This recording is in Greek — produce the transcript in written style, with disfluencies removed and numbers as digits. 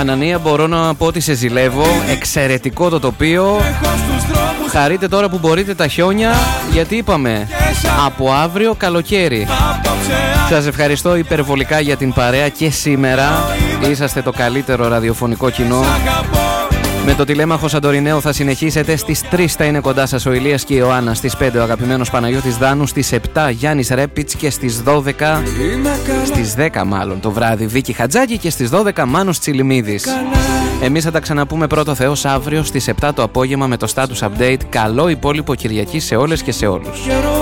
Ανανία, μπορώ να πω ότι σε ζηλεύω. Εξαιρετικό το τοπίο. Χαρείτε τώρα που μπορείτε τα χιόνια, γιατί είπαμε από αύριο καλοκαίρι. Σας ευχαριστώ υπερβολικά για την παρέα και σήμερα. Είσαστε το καλύτερο ραδιοφωνικό κοινό. Με το τηλέμαχο Σαντορινέο θα συνεχίσετε. Στις 3 θα είναι κοντά σας ο Ηλίας και η Ιωάννα. Στις 5 ο αγαπημένος Παναγιώτης Δάνου. Στις 7 Γιάννης Ρέπιτς. Και στις 12, στις 10 μάλλον το βράδυ, Βίκη Χατζάκη. Και στις 12 Μάνος Τσιλιμίδης. Εμείς θα τα ξαναπούμε πρώτο Θεός αύριο στις 7 το απόγευμα με το status update. Καλό υπόλοιπο Κυριακή σε όλες και σε όλους.